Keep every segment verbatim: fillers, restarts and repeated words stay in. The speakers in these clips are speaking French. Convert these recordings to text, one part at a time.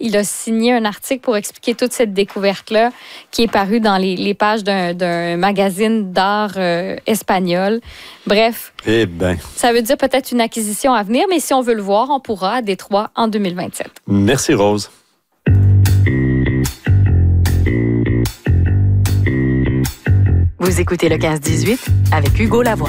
il a signé un article pour expliquer toute cette découverte-là qui est parue dans les, les pages d'un, d'un magazine d'art euh, espagnol. Bref, eh ben. ça veut dire peut-être une acquisition à venir, mais si on veut le voir, on pourra à Détroit en deux mille vingt-sept. Merci, Rose. Vous écoutez le quinze dix-huit avec Hugo Lavoie.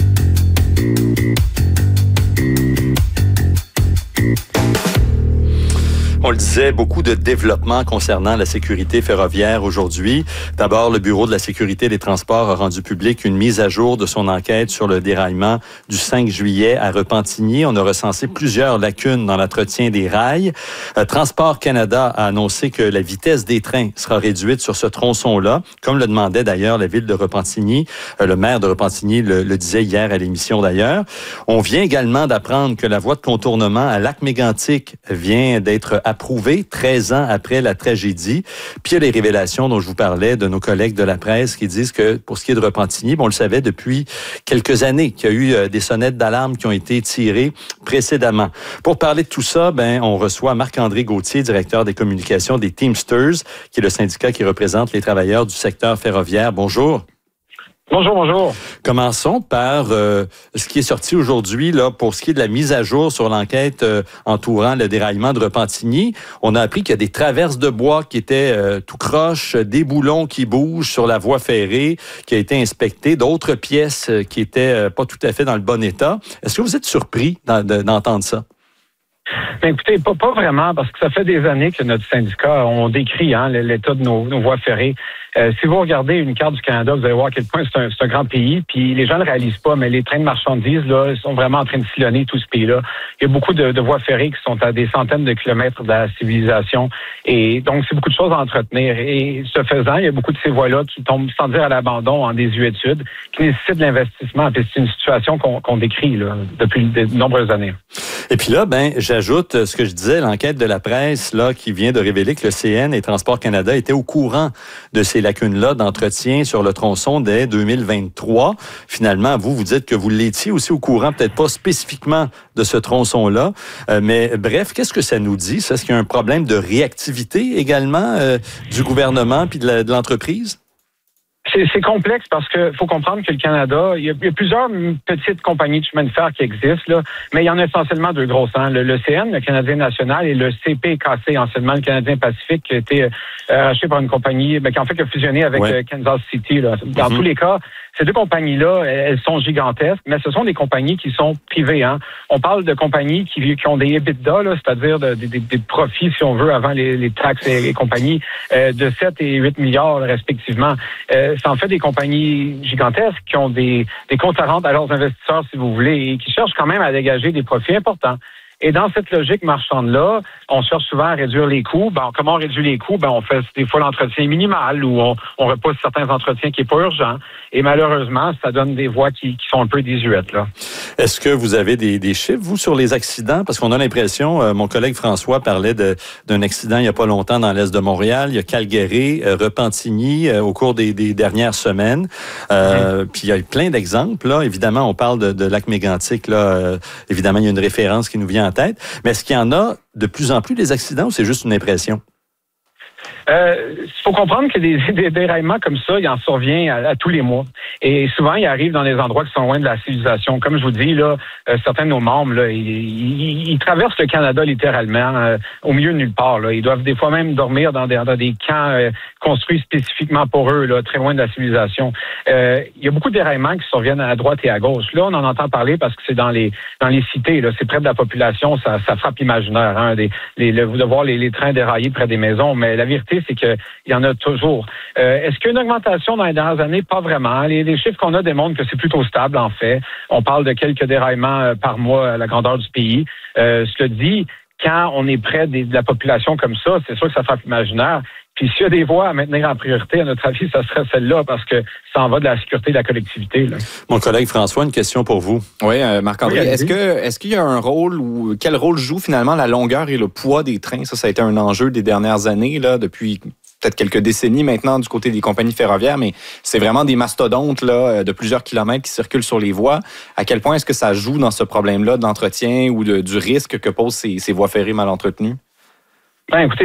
On le disait, beaucoup de développement concernant la sécurité ferroviaire aujourd'hui. D'abord, le Bureau de la sécurité des transports a rendu public une mise à jour de son enquête sur le déraillement du cinq juillet à Repentigny. On a recensé plusieurs lacunes dans l'entretien des rails. Euh, Transport Canada a annoncé que la vitesse des trains sera réduite sur ce tronçon-là, comme le demandait d'ailleurs la ville de Repentigny. Euh, le maire de Repentigny le, le disait hier à l'émission d'ailleurs. On vient également d'apprendre que la voie de contournement à Lac-Mégantic vient d'être approuvé treize ans après la tragédie. Puis il y a les révélations dont je vous parlais de nos collègues de la presse qui disent que pour ce qui est de Repentigny, bon, on le savait depuis quelques années qu'il y a eu euh, des sonnettes d'alarme qui ont été tirées précédemment. Pour parler de tout ça, ben on reçoit Marc-André Gauthier, directeur des communications des Teamsters, qui est le syndicat qui représente les travailleurs du secteur ferroviaire. Bonjour. Bonjour, bonjour. Commençons par euh, ce qui est sorti aujourd'hui là pour ce qui est de la mise à jour sur l'enquête euh, entourant le déraillement de Repentigny. On a appris qu'il y a des traverses de bois qui étaient euh, tout croches, des boulons qui bougent sur la voie ferrée qui a été inspectée, d'autres pièces euh, qui étaient euh, pas tout à fait dans le bon état. Est-ce que vous êtes surpris d'en, de, d'entendre ça? Ben écoutez, pas, pas vraiment, parce que ça fait des années que notre syndicat, on décrit hein, l'état de nos, nos voies ferrées. Euh, si vous regardez une carte du Canada, vous allez voir à quel point c'est un, c'est un grand pays, puis les gens ne le réalisent pas, mais les trains de marchandises, là, sont vraiment en train de sillonner tout ce pays-là. Il y a beaucoup de, de voies ferrées qui sont à des centaines de kilomètres de la civilisation, et donc c'est beaucoup de choses à entretenir. Et ce faisant, il y a beaucoup de ces voies-là qui tombent, sans dire à l'abandon, en désuétude, qui nécessitent de l'investissement. Puis c'est une situation qu'on, qu'on décrit là, depuis de nombreuses années. Et puis là, ben, j'ajoute ce que je disais, l'enquête de la presse là qui vient de révéler que le C N et Transport Canada étaient au courant de ces lacunes-là d'entretien sur le tronçon dès deux mille vingt-trois. Finalement, vous, vous dites que vous l'étiez aussi au courant, peut-être pas spécifiquement de ce tronçon-là, euh, mais bref, qu'est-ce que ça nous dit? Ça, est-ce qu'il y a un problème de réactivité également euh, du gouvernement puis de, la, de l'entreprise? C'est, c'est complexe parce que faut comprendre que le Canada, il y a, il y a plusieurs petites compagnies de chemin de fer qui existent, là, mais il y en a essentiellement deux grosses. Hein. Le, le C N, le Canadien national, et le C P K C, anciennement le Canadien Pacifique, qui a été euh, racheté par une compagnie, ben, qui en fait qui a fusionné avec ouais. euh, Kansas City. Là. Dans mm-hmm. tous les cas, ces deux compagnies-là, elles sont gigantesques, mais ce sont des compagnies qui sont privées. Hein. On parle de compagnies qui, qui ont des EBITDA, là, c'est-à-dire de, de, de, des profits, si on veut, avant les, les taxes et les compagnies, euh, de sept et huit milliards respectivement. Euh, c'est en fait des compagnies gigantesques qui ont des, des comptes à rendre à leurs investisseurs, si vous voulez, et qui cherchent quand même à dégager des profits importants. Et dans cette logique marchande-là, on cherche souvent à réduire les coûts. Ben, comment on réduit les coûts? Ben, on fait des fois l'entretien minimal ou on, on repousse certains entretiens qui n'est pas urgent. Et malheureusement, ça donne des voies qui, qui sont un peu désuètes, là. Est-ce que vous avez des, des chiffres, vous, sur les accidents? Parce qu'on a l'impression, euh, mon collègue François parlait de, d'un accident il n'y a pas longtemps dans l'est de Montréal. Il y a Calgary, euh, Repentigny euh, au cours des, des dernières semaines. Euh, mmh. Puis il y a plein d'exemples, là. Évidemment, on parle de, de Lac-Mégantic, là. Euh, évidemment, il y a une référence qui nous vient en tête. Mais est-ce qu'il y en a de plus en plus des accidents ou c'est juste une impression? Euh, il faut comprendre que des, des déraillements comme ça, il en survient à, à tous les mois. Et souvent, il arrive dans des endroits qui sont loin de la civilisation. Comme je vous dis, là, euh, certains de nos membres, là, ils, ils, ils traversent le Canada littéralement, euh, au milieu de nulle part. Là. Ils doivent des fois même dormir dans des, dans des camps euh, construits spécifiquement pour eux, là, très loin de la civilisation. Euh, il y a beaucoup de déraillements qui surviennent à droite et à gauche. Là, on en entend parler parce que c'est dans les dans les cités, là, c'est près de la population, ça, ça frappe l'imaginaire, hein, des, les, le, de voir les, les trains dérailler près des maisons. Mais la vérité, c'est qu'il y en a toujours. Euh, est-ce qu'il y a une augmentation dans les dernières années? Pas vraiment. Les, les chiffres qu'on a démontrent que c'est plutôt stable, en fait. On parle de quelques déraillements par mois à la grandeur du pays. Euh, cela dit, quand on est près des, de la population comme ça, c'est sûr que ça frappe l'imaginaire. Puis s'il y a des voies à maintenir en priorité, à notre avis, ça serait celle-là parce que ça en va de la sécurité de la collectivité, là. Mon collègue François, une question pour vous. Oui, euh, Marc-André, oui, est-ce que est-ce qu'il y a un rôle ou quel rôle joue finalement la longueur et le poids des trains? Ça, ça a été un enjeu des dernières années, là, depuis peut-être quelques décennies maintenant du côté des compagnies ferroviaires, mais c'est vraiment des mastodontes là, de plusieurs kilomètres qui circulent sur les voies. À quel point est-ce que ça joue dans ce problème-là d'entretien ou de, du risque que posent ces, ces voies ferrées mal entretenues? Ben, écoutez,